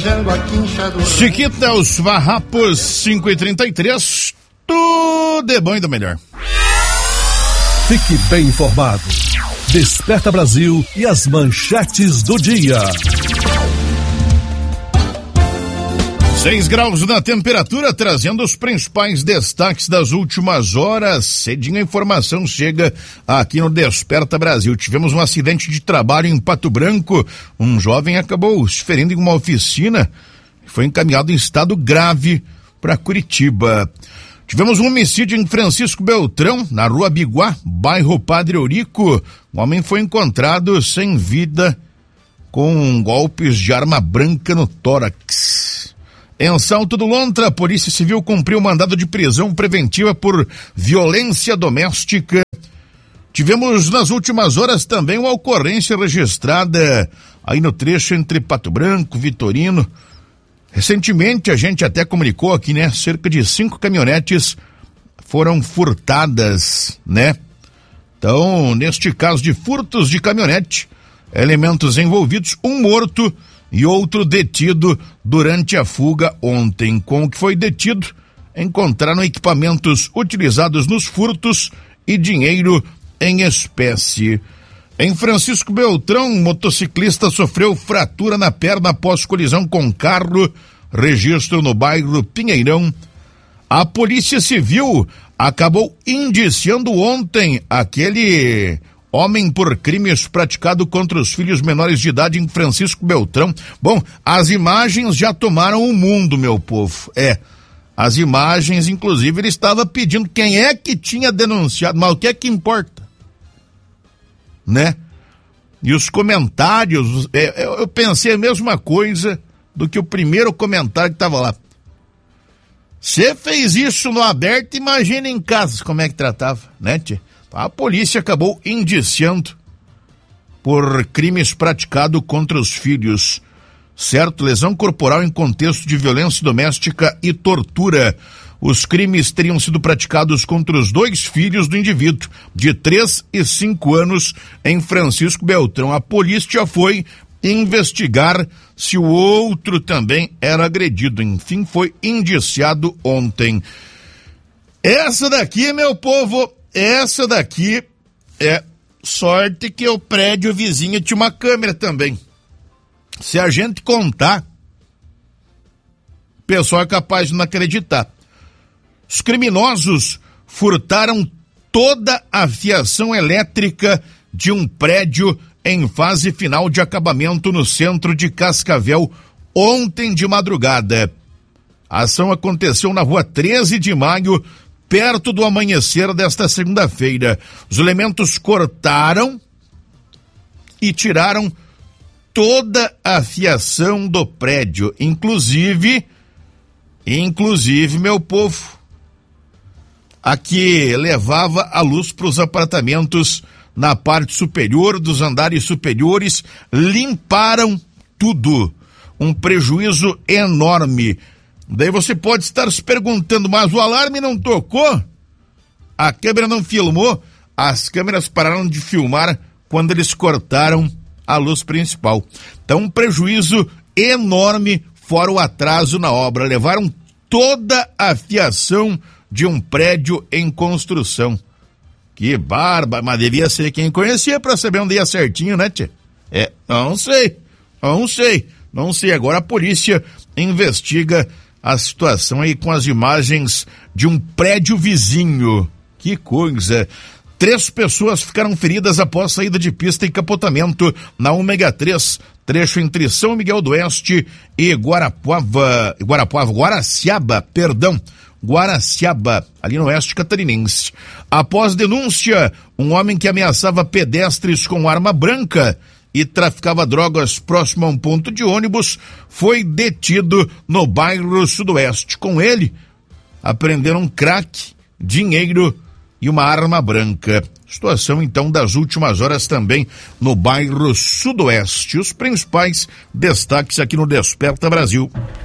beijando a quincha do... Chiquita, os Farrapos, 5h33, tudo é bom e do melhor. Fique bem informado. Desperta Brasil e as manchetes do dia. 6 graus na temperatura, trazendo os principais destaques das últimas horas. Cedinho a informação chega aqui no Desperta Brasil. Tivemos um acidente de trabalho em Pato Branco. Um jovem acabou se ferindo em uma oficina e foi encaminhado em estado grave para Curitiba. Tivemos um homicídio em Francisco Beltrão, na rua Biguá, bairro Padre Eurico. Um homem foi encontrado sem vida com golpes de arma branca no tórax. Em Salto do Lontra, a Polícia Civil cumpriu mandado de prisão preventiva por violência doméstica. Tivemos nas últimas horas também uma ocorrência registrada aí no trecho entre Pato Branco, Vitorino. Recentemente a gente até comunicou aqui, né? Cerca de 5 caminhonetes foram furtadas, né? Então, neste caso de furtos de caminhonete, elementos envolvidos, um morto e outro detido durante a fuga ontem. Com o que foi detido, encontraram equipamentos utilizados nos furtos e dinheiro em espécie. Em Francisco Beltrão, um motociclista sofreu fratura na perna após colisão com carro, registro no bairro Pinheirão. A Polícia Civil acabou indiciando ontem aquele homem por crimes praticados contra os filhos menores de idade em Francisco Beltrão. Bom, as imagens já tomaram o mundo, meu povo. As imagens, inclusive, ele estava pedindo quem é que tinha denunciado, mas o que é que importa? Né? E os comentários, eu pensei a mesma coisa do que o primeiro comentário que estava lá. Você fez isso no aberto, imagina em casa como é que tratava, né, tia? A polícia acabou indiciando por crimes praticados contra os filhos, certo? Lesão corporal em contexto de violência doméstica e tortura. Os crimes teriam sido praticados contra os 2 filhos do indivíduo, de 3 e 5 anos, em Francisco Beltrão. A polícia foi investigar se o outro também era agredido. Enfim, foi indiciado ontem. Essa daqui, meu povo, essa daqui é sorte que o prédio vizinho tinha uma câmera também. Se a gente contar, o pessoal é capaz de não acreditar. Os criminosos furtaram toda a fiação elétrica de um prédio em fase final de acabamento no centro de Cascavel ontem de madrugada. A ação aconteceu na rua 13 de maio, perto do amanhecer desta segunda-feira. Os elementos cortaram e tiraram toda a fiação do prédio, inclusive, meu povo, a que levava a luz para os apartamentos na parte superior dos andares superiores, limparam tudo. Um prejuízo enorme. Daí você pode estar se perguntando, mas o alarme não tocou? A câmera não filmou? As câmeras pararam de filmar quando eles cortaram a luz principal. Então, um prejuízo enorme, fora o atraso na obra. Levaram toda a fiação de um prédio em construção. Que barba, mas devia ser quem conhecia para saber onde ia certinho, né, tia? Não sei. Agora a polícia investiga a situação aí com as imagens de um prédio vizinho. Que coisa. 3 pessoas ficaram feridas após saída de pista e capotamento na ômega 3, trecho entre São Miguel do Oeste e Guaraciaba, ali no oeste catarinense. Após denúncia, um homem que ameaçava pedestres com arma branca e traficava drogas próximo a um ponto de ônibus foi detido no bairro Sudoeste. Com ele, apreenderam crack, dinheiro e uma arma branca. Situação, então, das últimas horas também no bairro Sudoeste. Os principais destaques aqui no Desperta Brasil.